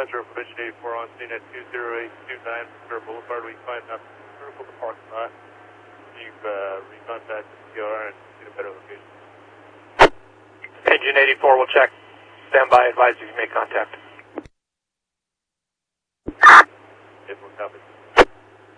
Roger, Mission 84 on scene at 20829 Ventura Boulevard. We find out vertical the parking lot. You've recontacted CR and get a better location. Engine 84 will check. Stand by, advise you make contact. It will copy.